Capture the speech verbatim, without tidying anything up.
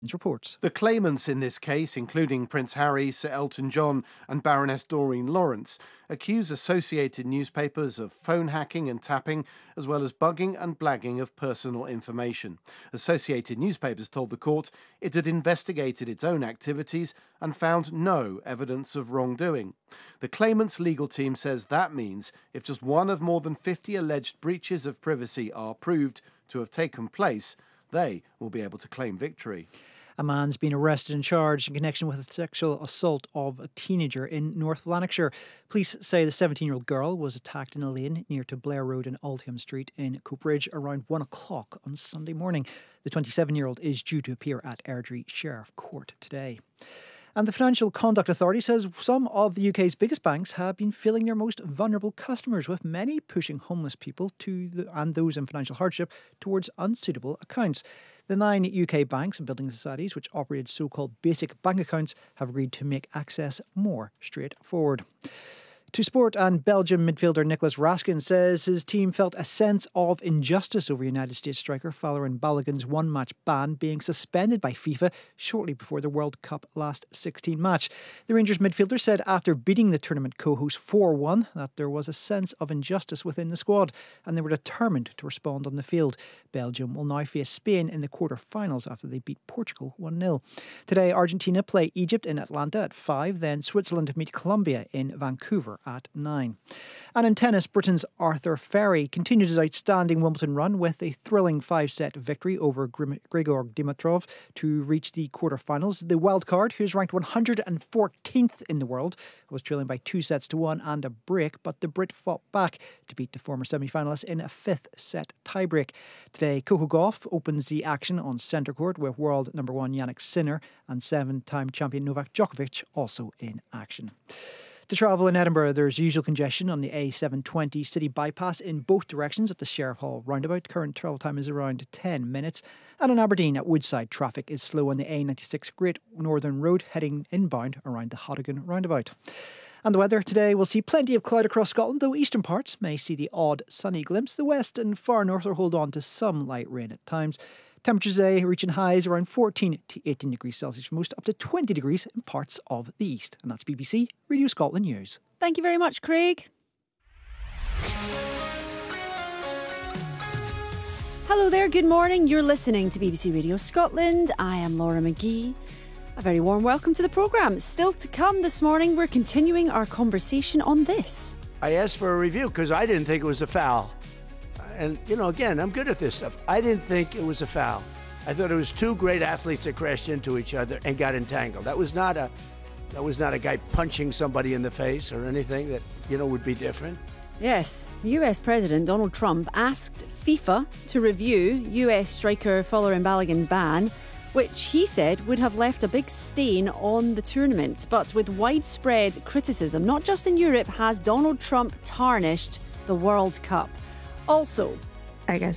reports. The claimants in this case, including Prince Harry, Sir Elton John and Baroness Doreen Lawrence, accuse Associated Newspapers of phone hacking and tapping, as well as bugging and blagging of personal information. Associated Newspapers told the court it had investigated its own activities and found no evidence of wrongdoing. The claimants' legal team says that means if just one of more than fifty alleged breaches of privacy are proved to have taken place, they will be able to claim victory. A man's been arrested and charged in connection with the sexual assault of a teenager in North Lanarkshire. Police say the seventeen-year-old girl was attacked in a lane near to Blair Road and Aldham Street in Coatbridge around one o'clock on Sunday morning. The twenty-seven-year-old is due to appear at Airdrie Sheriff Court today. And the Financial Conduct Authority says some of the U K's biggest banks have been filling their most vulnerable customers, with many pushing homeless people to the, and those in financial hardship towards unsuitable accounts. The nine U K banks and building societies which operate so-called basic bank accounts have agreed to make access more straightforward. To sport, and Belgium midfielder Nicolas Raskin says his team felt a sense of injustice over United States striker Folarin Balogun's one-match ban being suspended by FIFA shortly before the World Cup last sixteen match. The Rangers midfielder said after beating the tournament co-host four one that there was a sense of injustice within the squad and they were determined to respond on the field. Belgium will now face Spain in the quarter-finals after they beat Portugal one nil. Today, Argentina play Egypt in Atlanta at five, then Switzerland meet Colombia in Vancouver at nine. And in tennis, Britain's Arthur Ferry continued his outstanding Wimbledon run with a thrilling five-set victory over Grigor Dimitrov to reach the quarterfinals. The wildcard, who's ranked one hundred fourteenth in the world, was trailing by two sets to one and a break, but the Brit fought back to beat the former semi-finalist in a fifth-set tiebreak. Today, Coco Gauff opens the action on centre court with world number one Jannik Sinner and seven-time champion Novak Djokovic also in action. To travel in Edinburgh, there's usual congestion on the A seven twenty city bypass in both directions at the Sheriff Hall roundabout. Current travel time is around ten minutes. And in Aberdeen at Woodside, traffic is slow on the A ninety-six Great Northern Road heading inbound around the Hoddigan roundabout. And the weather today will see plenty of cloud across Scotland, though eastern parts may see the odd sunny glimpse. The west and far north will hold on to some light rain at times. Temperatures today reaching highs around fourteen to eighteen degrees Celsius for most, up to twenty degrees in parts of the east. And that's B B C Radio Scotland News. Thank you very much, Craig. Hello there, good morning. You're listening to B B C Radio Scotland. I am Laura McGee. A very warm welcome to the programme. Still to come this morning, we're continuing our conversation on this. I asked for a review because I didn't think it was a foul. And, you know, again, I'm good at this stuff. I didn't think it was a foul. I thought it was two great athletes that crashed into each other and got entangled. That was not a that was not a guy punching somebody in the face or anything that, you know, would be different. Yes, U S President Donald Trump asked FIFA to review U S striker Folarin Balogun's ban, which he said would have left a big stain on the tournament. But with widespread criticism, not just in Europe, has Donald Trump tarnished the World Cup. Also, I guess